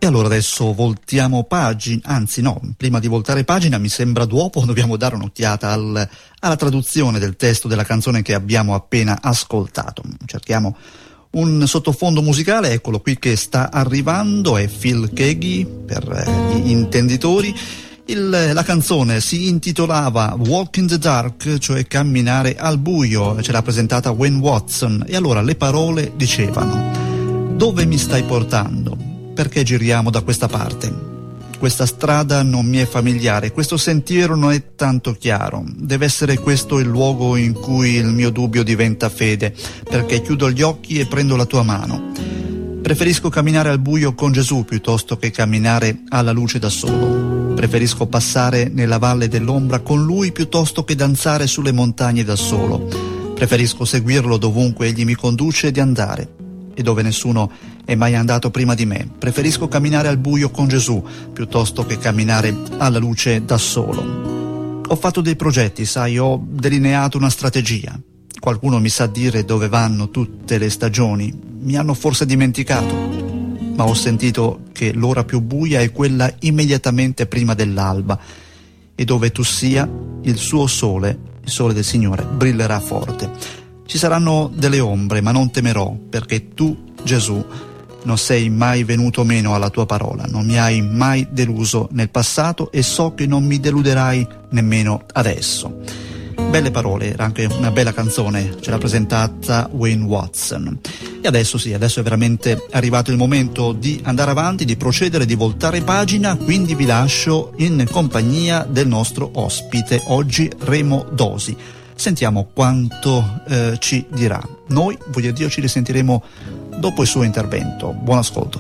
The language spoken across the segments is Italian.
allora adesso voltiamo pagina, anzi no, prima di voltare pagina mi sembra dobbiamo dare un'occhiata alla traduzione del testo della canzone che abbiamo appena ascoltato. Cerchiamo un sottofondo musicale, eccolo qui che sta arrivando, è Phil Keaggy per gli intenditori. La canzone si intitolava Walk in the Dark, cioè camminare al buio, ce l'ha presentata Wayne Watson, e allora le parole dicevano: dove mi stai portando? Perché giriamo da questa parte? Questa strada non mi è familiare, questo sentiero non è tanto chiaro. Deve essere questo il luogo in cui il mio dubbio diventa fede, perché chiudo gli occhi e prendo la tua mano. Preferisco camminare al buio con Gesù piuttosto che camminare alla luce da solo. Preferisco passare nella valle dell'ombra con Lui piuttosto che danzare sulle montagne da solo. Preferisco seguirlo dovunque Egli mi conduce di andare, e dove nessuno è mai andato prima di me. Preferisco camminare al buio con Gesù piuttosto che camminare alla luce da solo. Ho fatto dei progetti, sai, ho delineato una strategia. Qualcuno mi sa dire dove vanno tutte le stagioni. Mi hanno forse dimenticato, ma ho sentito che l'ora più buia è quella immediatamente prima dell'alba, e dove tu sia, il suo sole, il sole del Signore, brillerà forte. Ci saranno delle ombre, ma non temerò, perché tu, Gesù, non sei mai venuto meno alla tua parola, non mi hai mai deluso nel passato e so che non mi deluderai nemmeno adesso. Belle parole, era anche una bella canzone, ce l'ha presentata Wayne Watson. E adesso sì, adesso è veramente arrivato il momento di andare avanti, di procedere, di voltare pagina, quindi vi lascio in compagnia del nostro ospite, oggi Remo Dosi. Sentiamo quanto ci dirà. Noi, voglio dire, ci risentiremo dopo il suo intervento. Buon ascolto.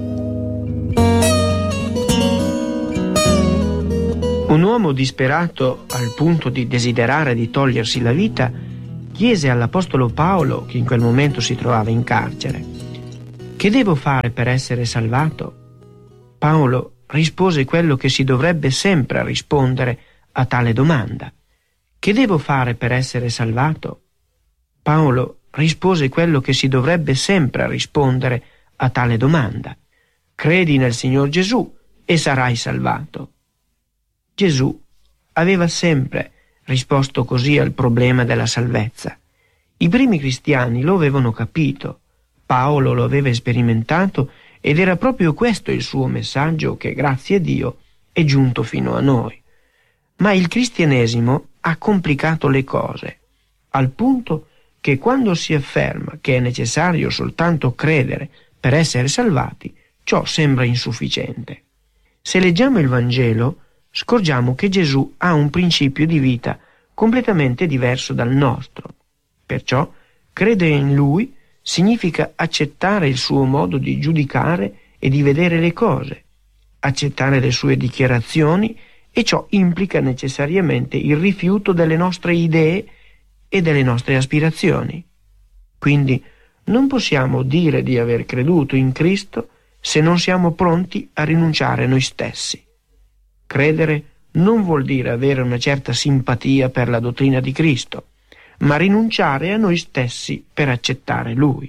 Un uomo disperato al punto di desiderare di togliersi la vita chiese all'apostolo Paolo, che in quel momento si trovava in carcere: che devo fare per essere salvato? Paolo rispose quello che si dovrebbe sempre rispondere a tale domanda: che devo fare per essere salvato? Paolo rispose quello che si dovrebbe sempre rispondere a tale domanda: credi nel Signor Gesù e sarai salvato. Gesù aveva sempre risposto così al problema della salvezza. I primi cristiani lo avevano capito, Paolo lo aveva sperimentato ed era proprio questo il suo messaggio che, grazie a Dio, è giunto fino a noi. Ma il cristianesimo ha complicato le cose, al punto che quando si afferma che è necessario soltanto credere per essere salvati, ciò sembra insufficiente. Se leggiamo il Vangelo, scorgiamo che Gesù ha un principio di vita completamente diverso dal nostro. Perciò credere in Lui significa accettare il suo modo di giudicare e di vedere le cose, accettare le sue dichiarazioni, e ciò implica necessariamente il rifiuto delle nostre idee e delle nostre aspirazioni. Quindi non possiamo dire di aver creduto in Cristo se non siamo pronti a rinunciare a noi stessi. Credere non vuol dire avere una certa simpatia per la dottrina di Cristo, ma rinunciare a noi stessi per accettare Lui.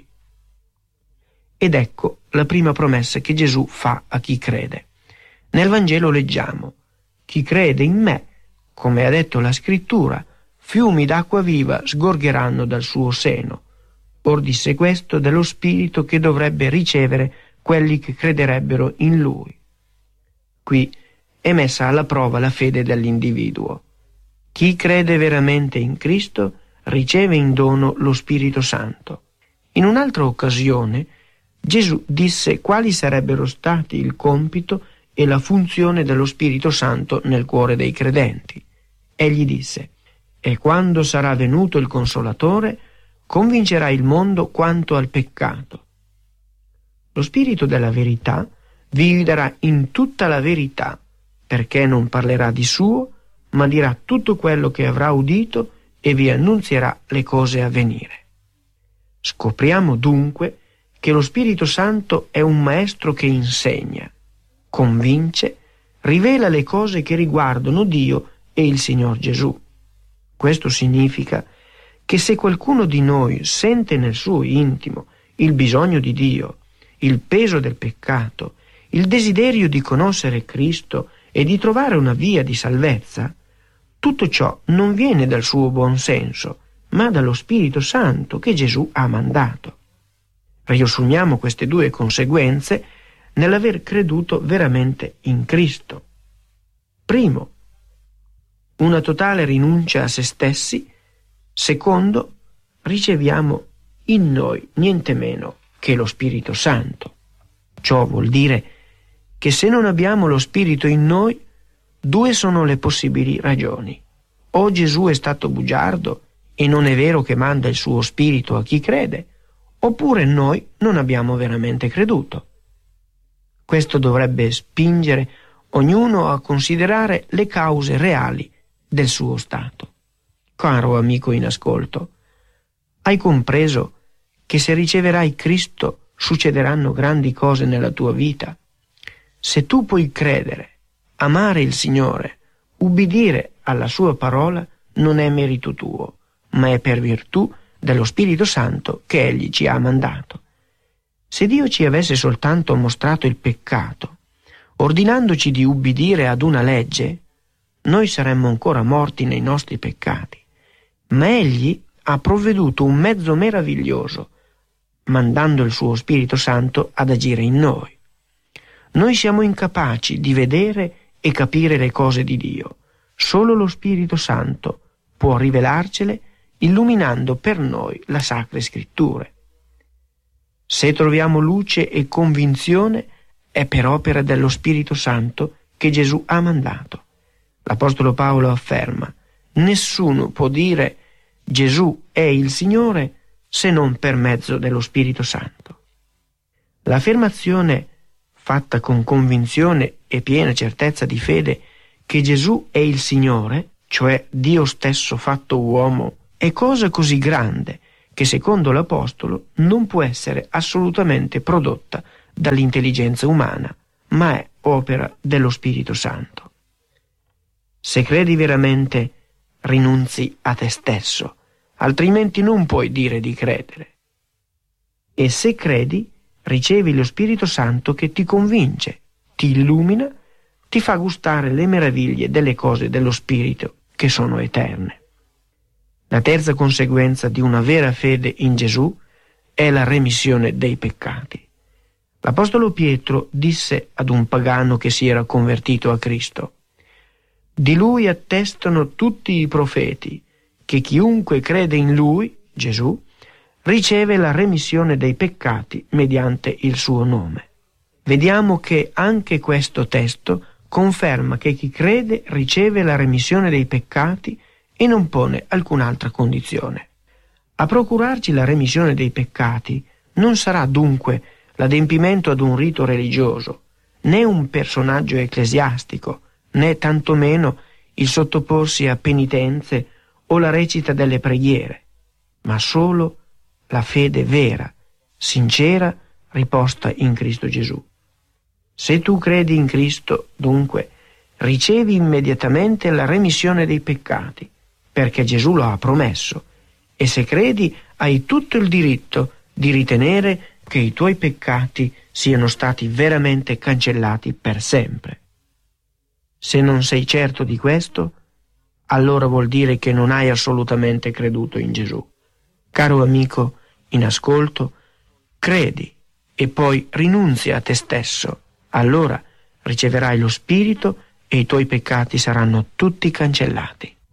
Ed ecco la prima promessa che Gesù fa a chi crede. Nel Vangelo leggiamo: chi crede in me, come ha detto la Scrittura, fiumi d'acqua viva sgorgeranno dal suo seno. Or disse questo dello Spirito che dovrebbe ricevere quelli che crederebbero in Lui. Qui è messa alla prova la fede dell'individuo. Chi crede veramente in Cristo riceve in dono lo Spirito Santo. In un'altra occasione Gesù disse quali sarebbero stati il compito e la funzione dello Spirito Santo nel cuore dei credenti. Egli disse: e quando sarà venuto il Consolatore, convincerà il mondo quanto al peccato. Lo Spirito della verità vi guiderà in tutta la verità, perché non parlerà di suo, ma dirà tutto quello che avrà udito e vi annunzierà le cose a venire. Scopriamo dunque che lo Spirito Santo è un maestro che insegna, convince, rivela le cose che riguardano Dio e il Signor Gesù. Questo significa che se qualcuno di noi sente nel suo intimo il bisogno di Dio, il peso del peccato il desiderio di conoscere Cristo e di trovare una via di salvezza, tutto ciò non viene dal suo buon senso, ma dallo Spirito Santo che Gesù ha mandato. Riassumiamo queste due conseguenze nell'aver creduto veramente in Cristo. Primo, una totale rinuncia a se stessi. Secondo, riceviamo in noi niente meno che lo Spirito Santo. Ciò vuol dire che se non abbiamo lo Spirito in noi, due sono le possibili ragioni. O Gesù è stato bugiardo e non è vero che manda il suo Spirito a chi crede, oppure noi non abbiamo veramente creduto. Questo dovrebbe spingere ognuno a considerare le cause reali del suo stato. Caro amico in ascolto, hai compreso che se riceverai Cristo succederanno grandi cose nella tua vita? Se tu puoi credere, amare il Signore, ubbidire alla sua parola, non è merito tuo, ma è per virtù dello Spirito Santo che Egli ci ha mandato. Se Dio ci avesse soltanto mostrato il peccato, ordinandoci di ubbidire ad una legge, noi saremmo ancora morti nei nostri peccati. Ma Egli ha provveduto un mezzo meraviglioso, mandando il suo Spirito Santo ad agire in noi. Noi siamo incapaci di vedere e capire le cose di Dio. Solo lo Spirito Santo può rivelarcele, illuminando per noi la Sacre Scritture. Se troviamo luce e convinzione, è per opera dello Spirito Santo che Gesù ha mandato. L'Apostolo Paolo afferma: nessuno può dire Gesù è il Signore se non per mezzo dello Spirito Santo. L'affermazione fatta con convinzione e piena certezza di fede che Gesù è il Signore, cioè Dio stesso fatto uomo, è cosa così grande che secondo l'Apostolo non può essere assolutamente prodotta dall'intelligenza umana, ma è opera dello Spirito Santo. Se credi veramente, rinunzi a te stesso, altrimenti non puoi dire di credere. E se credi, ricevi lo Spirito Santo che ti convince, ti illumina, ti fa gustare le meraviglie delle cose dello Spirito che sono eterne. La terza conseguenza di una vera fede in Gesù è la remissione dei peccati. L'Apostolo Pietro disse ad un pagano che si era convertito a Cristo: di lui attestano tutti i profeti che chiunque crede in lui, Gesù, riceve la remissione dei peccati mediante il suo nome. Vediamo che anche questo testo conferma che chi crede riceve la remissione dei peccati e non pone alcun'altra condizione. A procurarci la remissione dei peccati non sarà dunque l'adempimento ad un rito religioso, né un personaggio ecclesiastico, né tantomeno il sottoporsi a penitenze o la recita delle preghiere, ma solo la fede vera, sincera, riposta in Cristo Gesù. Se tu credi in Cristo, dunque, ricevi immediatamente la remissione dei peccati, perché Gesù lo ha promesso, e se credi hai tutto il diritto di ritenere che i tuoi peccati siano stati veramente cancellati per sempre. Se non sei certo di questo, allora vuol dire che non hai assolutamente creduto in Gesù. Caro amico in ascolto, credi e poi rinunzi a te stesso. Allora riceverai lo Spirito e i tuoi peccati saranno tutti cancellati.